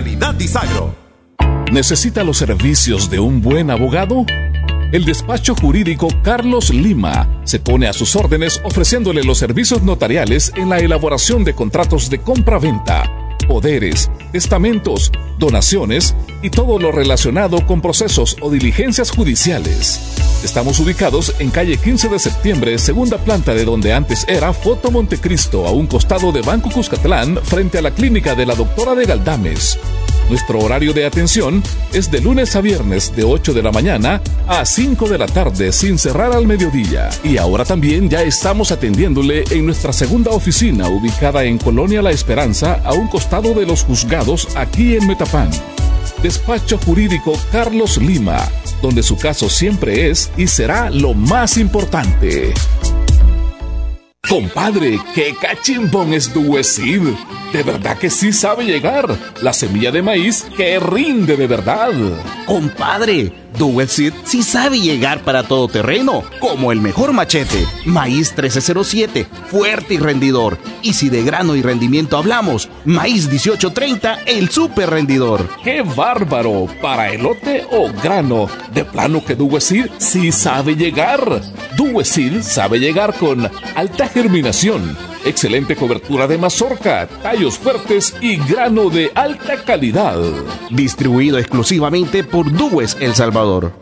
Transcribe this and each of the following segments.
calidad Disagro. ¿Necesita los servicios de un buen abogado? El despacho jurídico Carlos Lima se pone a sus órdenes ofreciéndole los servicios notariales en la elaboración de contratos de compra-venta, poderes, testamentos, donaciones y todo lo relacionado con procesos o diligencias judiciales. Estamos ubicados en calle 15 de septiembre, segunda planta de donde antes era Foto Montecristo, a un costado de Banco Cuscatlán, frente a la clínica de la doctora de Galdames. Nuestro horario de atención es de lunes a viernes de 8 de la mañana a 5 de la tarde sin cerrar al mediodía. Y ahora también ya estamos atendiéndole en nuestra segunda oficina ubicada en Colonia La Esperanza a un costado de los juzgados aquí en Metapán. Despacho Jurídico Carlos Lima, donde su caso siempre es y será lo más importante. Compadre, qué cachimbón es Duesid. De verdad que sí sabe llegar. La semilla de maíz que rinde de verdad. Compadre, Duesid sí sabe llegar para todo terreno, como el mejor machete. Maíz 1307, fuerte y rendidor. Y si de grano y rendimiento hablamos, maíz 1830, el súper rendidor. ¡Qué bárbaro! ¿Para elote o grano? De plano que Duesid sí sabe llegar. Duesid sabe llegar con alta germinación, excelente cobertura de mazorca, tallos fuertes y grano de alta calidad. Distribuido exclusivamente por Dues El Salvador.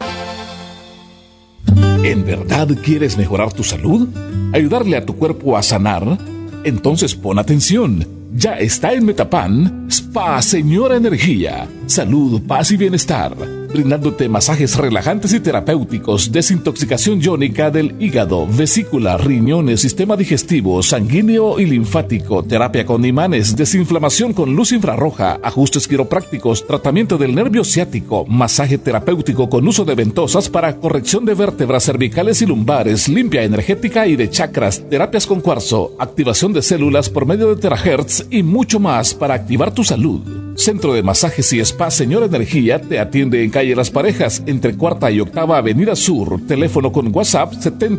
¿En verdad quieres mejorar tu salud? ¿Ayudarle a tu cuerpo a sanar? Entonces pon atención. Ya está en Metapán Spa Señora Energía. Salud, paz y bienestar, brindándote masajes relajantes y terapéuticos, desintoxicación iónica del hígado, vesícula, riñones, sistema digestivo, sanguíneo y linfático, terapia con imanes, desinflamación con luz infrarroja, ajustes quiroprácticos, tratamiento del nervio ciático, masaje terapéutico con uso de ventosas para corrección de vértebras cervicales y lumbares, limpia energética y de chakras, terapias con cuarzo, activación de células por medio de terahertz y mucho más para activar tu salud. Centro de Masajes y Spa Señora Energía te atiende en calle Las Parejas, entre 4ª y 8ª Avenida Sur. Teléfono con WhatsApp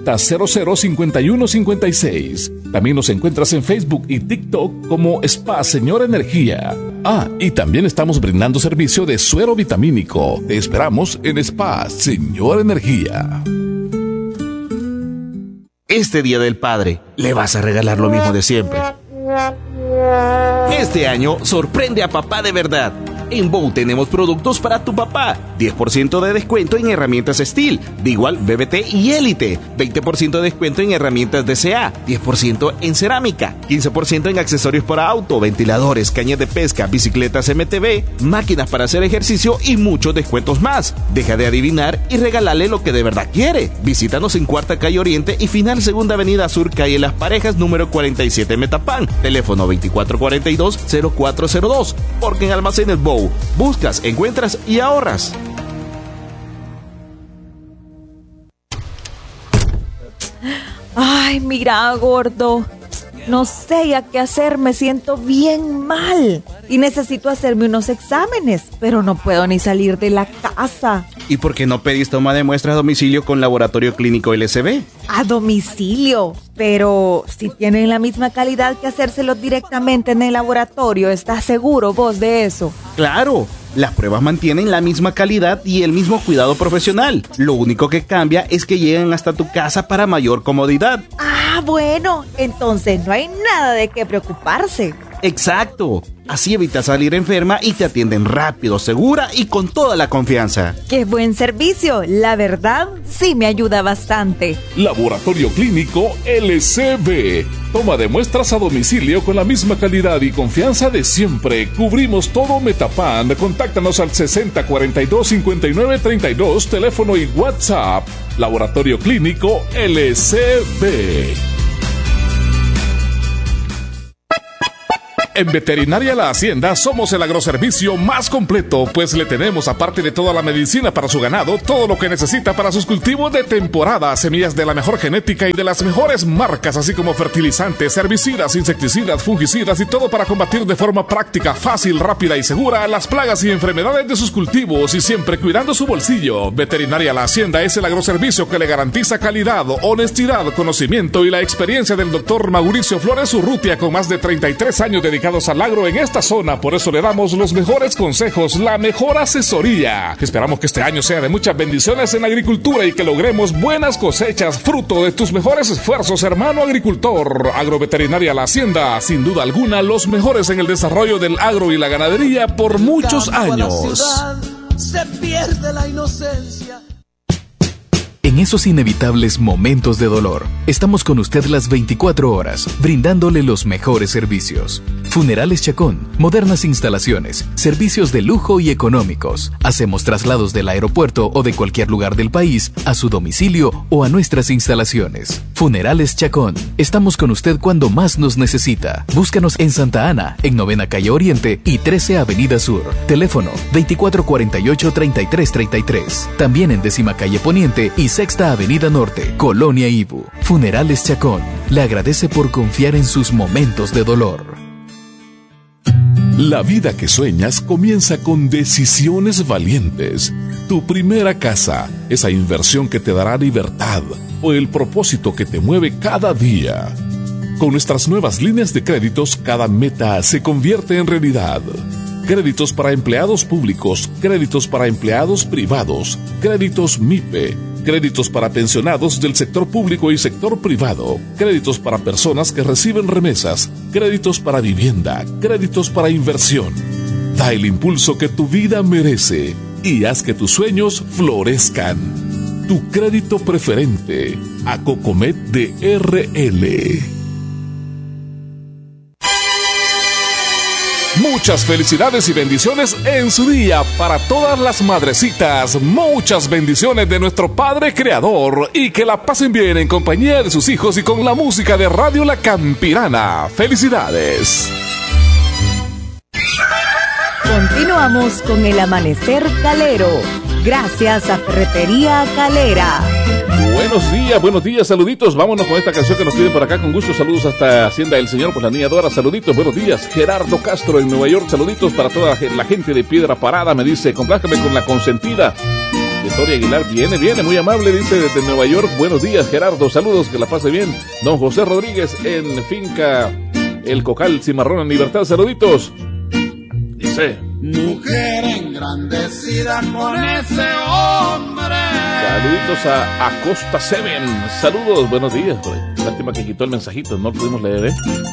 70005156. También nos encuentras en Facebook y TikTok como Spa Señora Energía. Y también estamos brindando servicio de suero vitamínico. Te esperamos en Spa Señora Energía. Este Día del Padre, le vas a regalar lo mismo de siempre. Este año, sorprende a papá de verdad. En Bow tenemos productos para tu papá. 10% de descuento en herramientas Steel, Bigual, BBT y Elite. 20% de descuento en herramientas DCA. 10% en cerámica. 15% en accesorios para auto, ventiladores, cañas de pesca, bicicletas MTB, máquinas para hacer ejercicio y muchos descuentos más. Deja de adivinar y regálale lo que de verdad quiere. Visítanos en 4ª Calle Oriente y Final 2ª Avenida Sur, calle Las Parejas, número 47 Metapán. Teléfono 2442-0402. Porque en Almacenes Bow buscas, encuentras y ahorras. Ay, mira, gordo. No sé ya qué hacer, me siento bien mal. Y necesito hacerme unos exámenes, pero no puedo ni salir de la casa. ¿Y por qué no pedís toma de muestra a domicilio con Laboratorio Clínico LSB? A domicilio, pero si tienen la misma calidad que hacérselo directamente en el laboratorio, ¿estás seguro vos de eso? ¡Claro! Las pruebas mantienen la misma calidad y el mismo cuidado profesional. Lo único que cambia es que llegan hasta tu casa para mayor comodidad. Ah, bueno, entonces no hay nada de qué preocuparse. Exacto. Así evitas salir enferma y te atienden rápido, segura y con toda la confianza. ¡Qué buen servicio! La verdad, sí me ayuda bastante. Laboratorio Clínico LCB. Toma de muestras a domicilio con la misma calidad y confianza de siempre. Cubrimos todo Metapán. Contáctanos al 6042-5932, teléfono y WhatsApp. Laboratorio Clínico LCB. En Veterinaria La Hacienda somos el agroservicio más completo, pues le tenemos, aparte de toda la medicina para su ganado, todo lo que necesita para sus cultivos de temporada, semillas de la mejor genética y de las mejores marcas, así como fertilizantes, herbicidas, insecticidas, fungicidas y todo para combatir de forma práctica, fácil, rápida y segura las plagas y enfermedades de sus cultivos, y siempre cuidando su bolsillo. Veterinaria La Hacienda es el agroservicio que le garantiza calidad, honestidad, conocimiento y la experiencia del doctor Mauricio Flores Urrutia, con más de 33 años dedicado dedicados al agro en esta zona, por eso le damos los mejores consejos, la mejor asesoría. Esperamos que este año sea de muchas bendiciones en la agricultura y que logremos buenas cosechas, fruto de tus mejores esfuerzos, hermano agricultor. Agroveterinaria La Hacienda, sin duda alguna, los mejores en el desarrollo del agro y la ganadería por muchos años. Se pierde la inocencia. En esos inevitables momentos de dolor, estamos con usted las 24 horas, brindándole los mejores servicios. Funerales Chacón, modernas instalaciones, servicios de lujo y económicos. Hacemos traslados del aeropuerto o de cualquier lugar del país a su domicilio o a nuestras instalaciones. Funerales Chacón, estamos con usted cuando más nos necesita. Búscanos en Santa Ana, en 9ª Calle Oriente y 13 Avenida Sur. Teléfono 2448-3333. También en 10ª Calle Poniente y 6ª Avenida Norte, Colonia Ibu. Funerales Chacón le agradece por confiar en sus momentos de dolor. La vida que sueñas comienza con decisiones valientes. Tu primera casa, esa inversión que te dará libertad, o el propósito que te mueve cada día. Con nuestras nuevas líneas de créditos, cada meta se convierte en realidad. Créditos para empleados públicos, créditos para empleados privados, créditos MIPE, créditos para pensionados del sector público y sector privado, créditos para personas que reciben remesas, créditos para vivienda, créditos para inversión. Da el impulso que tu vida merece y haz que tus sueños florezcan. Tu crédito preferente, Acocomet de RL. Muchas felicidades y bendiciones en su día para todas las madrecitas. Muchas bendiciones de nuestro Padre Creador y que la pasen bien en compañía de sus hijos y con la música de Radio La Campirana. ¡Felicidades! Continuamos con el amanecer calero. Gracias a Ferretería Calera. Buenos días, saluditos. Vámonos con esta canción que nos piden por acá con gusto. Saludos hasta Hacienda del Señor por la Niña Dora. Saluditos, buenos días. Gerardo Castro en Nueva York. Saluditos para toda la gente de Piedra Parada. Me dice, complázcame con La Consentida. Victoria Aguilar, viene, muy amable, dice desde Nueva York. Buenos días, Gerardo. Saludos, que la pase bien. Don José Rodríguez en Finca El Cocal, Cimarrón en Libertad. Saluditos. Dice, Mujer engrandecida con ese hombre. saluditos a Acosta Seven. Saludos, buenos días. Lástima que quitó el mensajito, no lo pudimos leer,